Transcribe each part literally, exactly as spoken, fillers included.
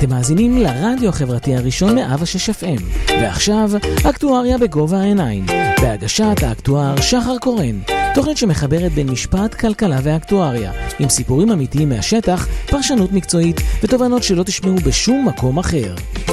אתם מאזינים לרדיו החברתי הראשון מאה ושש אף אם, ועכשיו אקטואריה בגובה העיניים, בהגשת האקטואר שחר קורן, תוכנית שמחברת בין משפט, כלכלה ואקטואריה, עם סיפורים אמיתיים מהשטח, פרשנות מקצועית ותובנות שלא תשמעו בשום מקום אחר.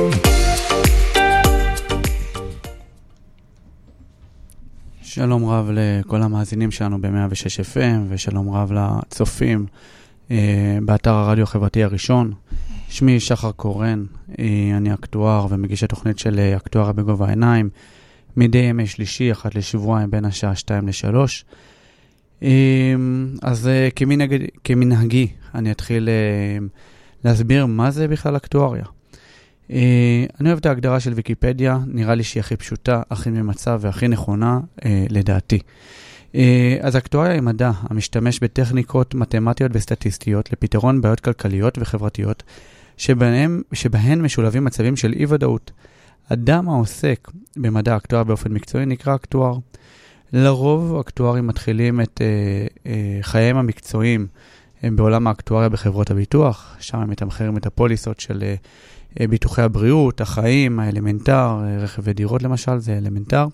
שלום רב לכל המאזינים שלנו ב-מאה ושש אף אם, ושלום רב לצופים אה, באתר הרדיו החברתי הראשון. שמי שחר קורן, אה, אני אקטואר ומגיש התוכנית של אה, אקטואריה בגובה העיניים, מדי ימי שלישי, אחת לשבועיים בין השעה שתיים לשלוש. אה, אז אה, כמנהג, כמנהגי, אני אתחיל אה, להסביר מה זה בכלל אקטואריה. Uh, אני אוהב את ההגדרה של ויקיפדיה, נראה לי שהיא הכי פשוטה, הכי ממצה והכי נכונה uh, לדעתי. Uh, אז אקטואריה היא מדע המשתמש בטכניקות מתמטיות וסטטיסטיות לפתרון בעיות כלכליות וחברתיות שבהן, שבהן משולבים מצבים של אי-ודאות. אדם העוסק במדע אקטואר באופן מקצועי נקרא אקטואר. לרוב אקטוארים מתחילים את uh, uh, חייהם המקצועיים uh, בעולם האקטואריה בחברות הביטוח, שם הם מתמחרים את הפוליסות של uh, ביטוחי הבריאות, החיים, האלמנטר, רכב ודירות למשל, זה אלמנטר.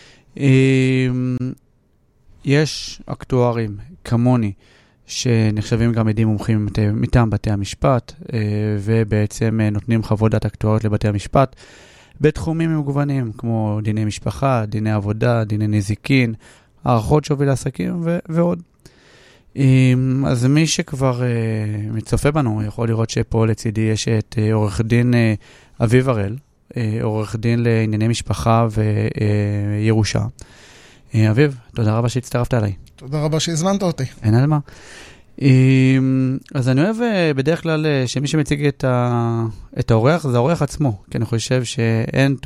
יש אקטוארים כמוני שנחשבים גם עדים מומחים מטעם בתי המשפט, ובעצם נותנים חוות דעת אקטואריות לבתי המשפט בתחומים מגוונים, כמו דיני משפחה, דיני עבודה, דיני נזיקין, הערכות שווי לעסקים ו- ועוד. אז מי שכבר uh, מצופה בנו יכול לראות שפה לצידי יש את uh, עורך דין uh, אביב הראל, uh, עורך דין לענייני משפחה וירושה. Uh, uh, אביב, תודה רבה שהצטרפת עליי. תודה רבה שהזמנת אותי. אין על מה. Uh, אז אני אוהב uh, בדרך כלל uh, שמי שמציג את, ה... את האורח זה האורח עצמו, כי אני חושב שאין